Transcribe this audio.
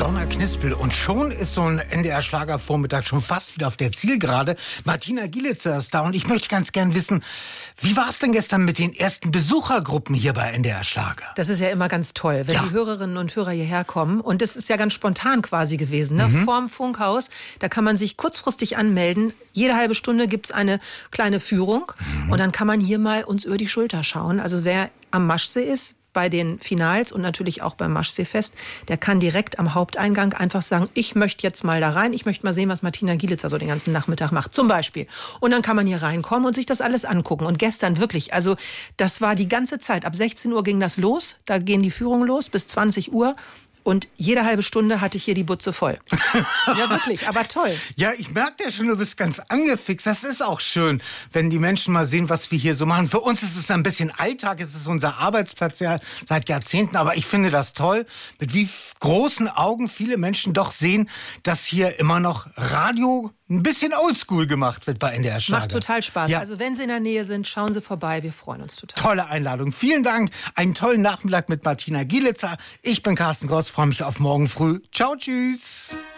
Donna Knispel. Und schon ist so ein NDR-Schlagervormittag schon fast wieder auf der Zielgerade. Martina Gielitzer ist da und ich möchte ganz gern wissen, wie war es denn gestern mit den ersten Besuchergruppen hier bei NDR Schlager? Das ist ja immer ganz toll, wenn die Hörerinnen und Hörer hierher kommen. Und das ist ja ganz spontan quasi gewesen, ne? Vorm Funkhaus, da kann man sich kurzfristig anmelden. Jede halbe Stunde gibt's eine kleine Führung. Und dann kann man hier mal uns über die Schulter schauen. Also wer am Maschsee ist, bei den Finals und natürlich auch beim Maschseefest, der kann direkt am Haupteingang einfach sagen, ich möchte jetzt mal da rein, ich möchte mal sehen, was Martina Gielitzer so den ganzen Nachmittag macht, zum Beispiel. Und dann kann man hier reinkommen und sich das alles angucken. Und gestern wirklich, also das war die ganze Zeit, ab 16 Uhr ging das los, da gehen die Führungen los, bis 20 Uhr. Und jede halbe Stunde hatte ich hier die Butze voll. Ja, wirklich, aber toll. Ja, ich merke ja schon, du bist ganz angefixt. Das ist auch schön, wenn die Menschen mal sehen, was wir hier so machen. Für uns ist es ein bisschen Alltag, es ist unser Arbeitsplatz ja seit Jahrzehnten. Aber ich finde das toll, mit wie großen Augen viele Menschen doch sehen, dass hier immer noch Radio ein bisschen oldschool gemacht wird bei NDR Schlager. Macht total Spaß. Ja. Also wenn Sie in der Nähe sind, schauen Sie vorbei. Wir freuen uns total. Tolle Einladung. Vielen Dank. Einen tollen Nachmittag mit Martina Gielitzer. Ich bin Carsten Goss, freue mich auf morgen früh. Ciao, tschüss.